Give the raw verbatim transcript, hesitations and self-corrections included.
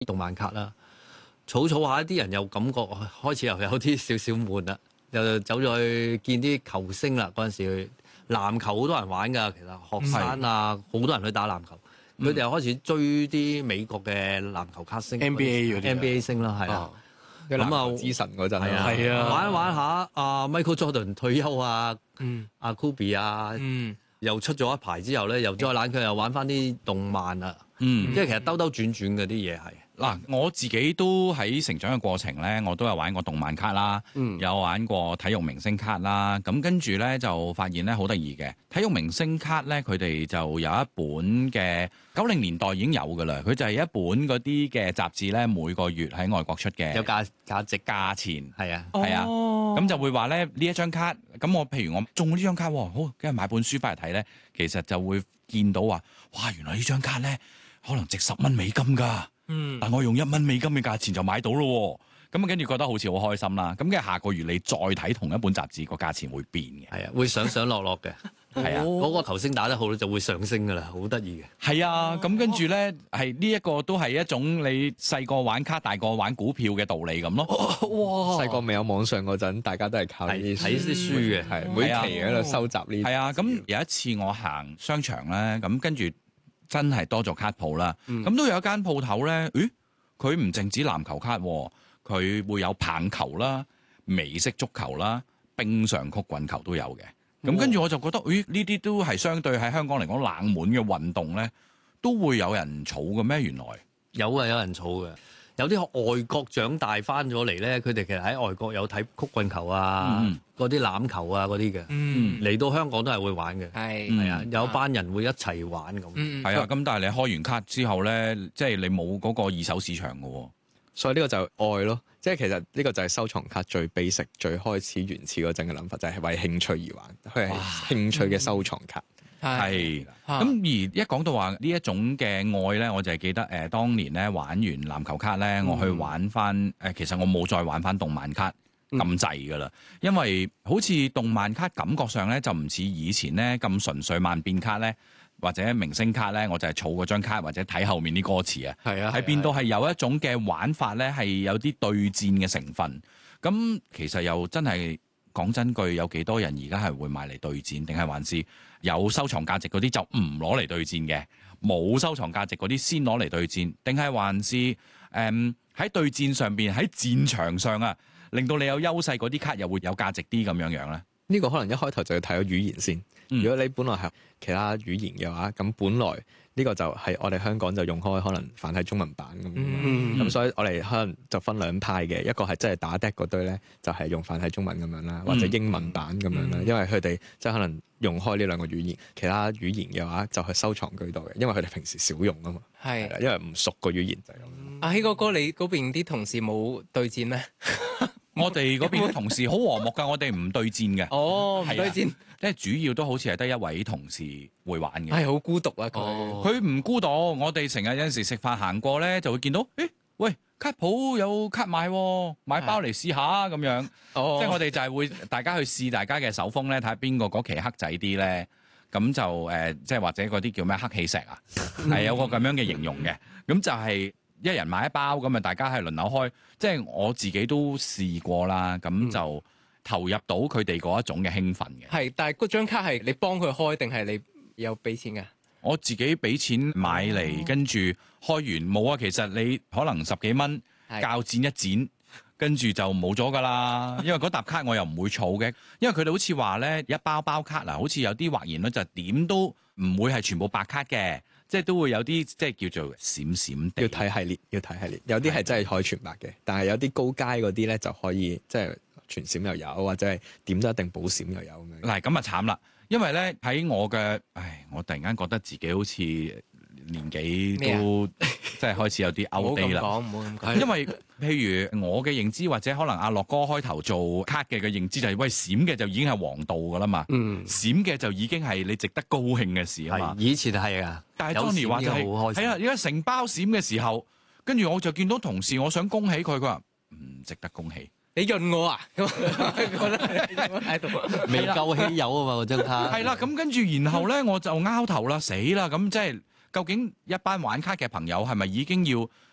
動漫卡啦，儲儲下啲人又感覺開始又有啲少少悶啦，又走咗去見啲球星啦。嗰陣時籃球好多人玩㗎，其實學生啊好多人去打籃球，佢哋又開始追啲美國嘅籃球卡星 N B A 嗰啲 N B A 星啦，係啦。 咁啊，之神嗰陣啊， 係啊， 玩一玩下啊 Michael Jordan 退休啊， 嗯， 阿 Kobe 啊， 嗯， 又出咗一排之後咧，又再攬佢又玩翻啲動漫啊， 嗯， 即係其實兜兜轉轉嗰啲嘢係。 嗱，我自己都喺成長嘅過程咧，我都有玩過動漫卡啦， 嗯有玩過體育明星卡啦。咁跟住咧就發現咧好得意嘅體育明星卡咧，佢哋就有一本嘅九零年代已經有噶啦。佢就係一本嗰啲嘅雜誌咧，每個月喺外國出嘅， 有價價值價錢係啊， 係啊。 哦咁就會話咧呢一張卡，咁我譬如我中咗呢張卡，好，跟住買本書翻嚟睇咧，其實就會見到話，哇，原來呢張卡咧可能值十蚊美金㗎。 嗯， 但我用一蚊美金嘅價錢就買到咯，咁啊跟住覺得好似好開心啦。咁跟住下個月你再睇同一本雜誌，個價錢會變嘅。 係啊，會上上落落嘅。 係啊， 嗰個球星打得好咧，就會上升噶啦，好得意嘅。 係啊，咁跟住咧係呢一個都係一種你細個玩卡、大個玩股票嘅道理咁咯。 哇！ 細個未有網上嗰陣，大家都係靠呢啲係睇啲書嘅， 係每期喺度收集呢啲。 係啊，咁有一次我行商場咧，咁跟住真係多咗卡鋪啦。咁都有一間鋪頭咧，咦？佢唔淨止籃球卡，佢會有棒球啦、美式足球啦、冰上曲棍球都有嘅。咁跟住我就覺得，咦？呢啲都係相對喺香港嚟講冷門嘅運動咧，都會有人儲嘅咩？原來有啊，有人儲嘅。有啲外國長大翻咗嚟咧，佢哋其實喺外國有睇曲棍球啊、嗰啲欖球啊嗰啲嘅，嚟、 嗯、 到香港都係會玩嘅。 係係啊，有班人會一齊玩咁。係、 嗯、 啊，咁但係你開完卡之後咧，即係你冇嗰個二手市場嘅喎。 所以呢個就係愛咯，即係其實呢個就係收藏卡最 basic、最開始原始嗰陣嘅諗法，就係、是、為興趣而玩，佢係興趣嘅收藏卡。 係，咁而一講到話呢一種嘅愛咧，我就係記得誒、呃，當年咧玩完籃球卡咧，我去玩翻誒、呃，其實我冇再玩翻動漫卡咁滯噶啦，因為好似動漫卡感覺上咧就唔似以前咧咁純粹萬變卡咧，或者明星卡咧，我就係儲嗰張卡或者睇後面啲歌詞啊， 係啊， 係變到係有一種嘅玩法咧，係有啲對戰嘅成分。咁其實又真係講真句，有幾多人而家係會買嚟對戰，定係還是有收藏價值嗰啲就唔攞嚟對戰嘅，冇收藏價值嗰啲先攞嚟對戰，定係還是誒喺、嗯、對戰上邊喺戰場上啊，令到你有優勢嗰啲卡又會有價值啲咁樣樣咧？ 呢個可能一開頭就要睇個語言先。 嗯、 如果你本來係其他語言嘅話，咁本來呢個就係我哋香港就用開可能繁體中文版咁。咁、嗯、所以我哋可能就分兩派嘅，一個係真係打 deck 嗰堆咧，就係用繁體中文咁樣啦，或者英文版咁樣啦。嗯、因為佢哋即係可能用開呢兩個語言，其他語言嘅話就係收藏居多嘅，因為佢哋平時少用啊嘛。係，因為唔熟個語言就係咁。 阿希哥哥，你嗰邊啲同事冇對戰咩？ 我哋嗰邊同事好和睦㗎，我哋唔對戰嘅。 哦，唔對戰， 即係主要都好似係得一位同事會玩嘅。 係好孤獨啊佢。 佢唔、哦、孤獨，我哋成日有陣時食飯行過咧，就會見到，誒，喂，卡鋪有卡買，買包嚟試下咁樣。哦、即係我哋就係會大家去試大家嘅手風咧，睇下邊個嗰期黑仔啲咧。咁就誒、呃，即係或者嗰啲叫咩黑氣石啊，係有個咁樣嘅形容嘅。咁就係、是。一人買一包咁啊！大家係輪流開，即係我自己都試過啦。咁就投入到佢哋嗰一種嘅興奮嘅。 係、嗯，但係嗰張卡係你幫佢開定係你有俾錢㗎？ 我自己俾錢買嚟，跟住、哦、開完冇啊。其實你可能十幾蚊鉸剪一剪，跟住就冇咗㗎啦。因為嗰沓卡我又唔會儲嘅，因為佢哋好似話咧一包包卡嗱，好似有啲或然咧就點都唔會係全部白卡嘅。即係都會有啲即係叫做閃閃地， 要睇系列，要睇系列。有啲係真係可以全白嘅，但係有啲高階嗰啲咧就可以即係全閃又有，或者係點都一定補閃又有咁樣。 嗱咁啊慘啦，因為咧喺我嘅，唉，我突然間覺得自己好似年紀都即係開始有啲 outdate 啦。 唔好咁講， 因為譬如我嘅認知，或者可能阿樂哥開頭做卡嘅嘅認知就係、是，喂閃嘅就已經係黃道㗎啦嘛。嗯，閃嘅就已經係你值得高興嘅事啊嘛。 以前係啊。 但係 Tony 話就係係啊，而家成包閃嘅時候，跟住我就見到同事，我想恭喜佢，佢話唔值得恭喜。 你潤我啊？覺得喺度未夠稀有啊嘛，嗰張卡。 係啦，咁跟住然後咧，我就拗頭啦，死啦！咁即係究竟一班玩卡嘅朋友係咪已經要